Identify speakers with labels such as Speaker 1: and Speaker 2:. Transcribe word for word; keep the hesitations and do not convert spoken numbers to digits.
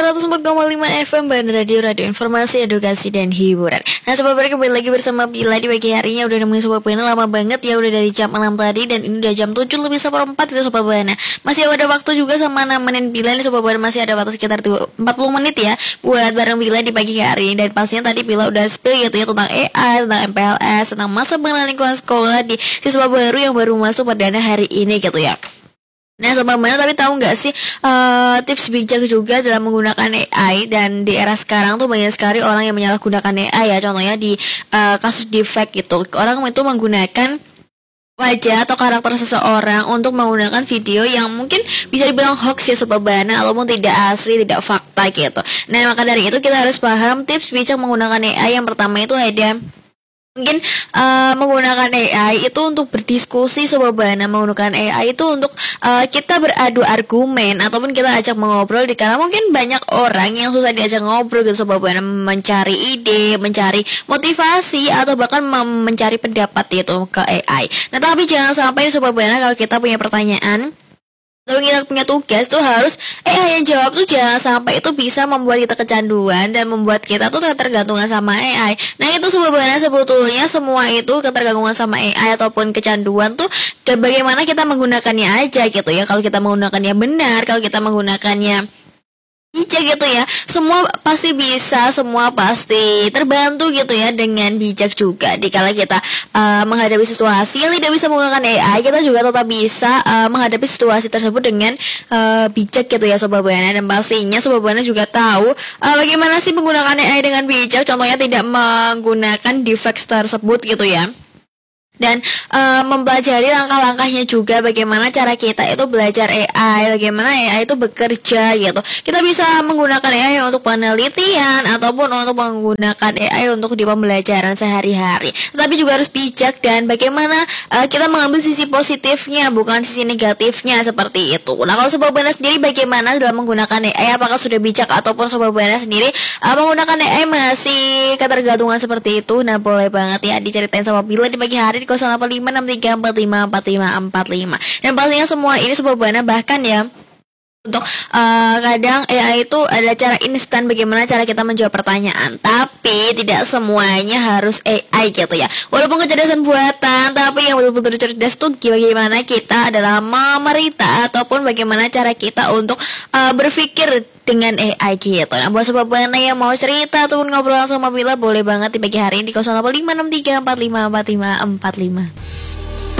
Speaker 1: seratus empat koma lima F M Bandar Radio, Radio Informasi, Edukasi, dan Hiburan. Nah Sobat Bana, kembali lagi bersama Bila di pagi harinya. Udah nemuin Sobat Bana lama banget ya, udah dari jam enam tadi. Dan ini udah jam tujuh lebih seperempat itu Sobat Bana. Masih ada waktu juga sama nemenin Bila nih Sobat Bana. Masih ada waktu sekitar empat puluh menit ya buat bareng Bila di pagi hari. Dan pastinya tadi Bila udah spill gitu ya tentang A I, tentang M P L S, tentang masa pengenalan lingkungan sekolah di siswa baru yang baru masuk pada hari ini gitu ya. Nah Sobat Bana, tapi tahu nggak sih uh, tips bijak juga dalam menggunakan A I? Dan di era sekarang tuh banyak sekali orang yang menyalahgunakan A I ya. Contohnya di uh, kasus deepfake gitu, orang itu menggunakan wajah atau karakter seseorang untuk menggunakan video yang mungkin bisa dibilang hoax ya Sobat Bana, ataupun tidak asli, tidak fakta gitu. Nah maka dari itu kita harus paham tips bijak menggunakan A I. Yang pertama itu ada mungkin uh, menggunakan A I itu untuk berdiskusi Sobat Bana. Menggunakan A I itu untuk uh, kita beradu argumen ataupun kita ajak mengobrol, di karena mungkin banyak orang yang susah diajak ngobrol gitu Sobat Bana, mencari ide, mencari motivasi, atau bahkan mencari pendapat itu ke A I. Nah tapi jangan sampai Sobat Bana, kalau kita punya pertanyaan kalau kita punya tugas tuh harus A I yang jawab tuh, jangan sampai itu bisa membuat kita kecanduan dan membuat kita tuh ketergantungan sama A I. Nah itu Sobat Bana, sebetulnya semua itu ketergantungan sama A I ataupun kecanduan tuh bagaimana kita menggunakannya aja gitu ya. Kalau kita menggunakannya benar, kalau kita menggunakannya bijak gitu ya, semua pasti bisa, semua pasti terbantu gitu ya dengan bijak juga. Dikala kita uh, menghadapi situasi yang tidak bisa menggunakan A I, kita juga tetap bisa uh, menghadapi situasi tersebut dengan uh, bijak gitu ya Sobat Bana. Dan pastinya Sobat Bana juga tahu uh, bagaimana sih menggunakan A I dengan bijak. Contohnya tidak menggunakan deepfake tersebut gitu ya. Dan uh, mempelajari langkah-langkahnya juga, bagaimana cara kita itu belajar A I, bagaimana A I itu bekerja gitu. Kita bisa menggunakan A I untuk penelitian ataupun untuk menggunakan A I untuk di pembelajaran sehari-hari. Tetapi juga harus bijak, dan bagaimana uh, kita mengambil sisi positifnya, bukan sisi negatifnya, seperti itu. Nah kalau Sobat Bana sendiri bagaimana dalam menggunakan A I? Apakah sudah bijak ataupun Sobat Bana sendiri uh, menggunakan A I masih ketergantungan seperti itu? Nah boleh banget ya diceritain sama Bila di pagi hari di nol delapan lima enam tiga empat lima empat lima empat lima. Dan pastinya semua ini Sobat Bana, bahkan ya untuk uh, kadang A I itu ada cara instan bagaimana cara kita menjawab pertanyaan, tapi tidak semuanya harus A I gitu ya. Walaupun kecerdasan buatan, tapi yang betul-betul cerdas tuh bagaimana kita adalah memerita ataupun bagaimana cara kita untuk uh, berpikir dengan A I gitu. Nah buat Sobat Bana yang mau cerita ataupun ngobrol langsung sama Bila, boleh banget di pagi hari ini di nol delapan lima enam tiga empat lima empat lima empat lima.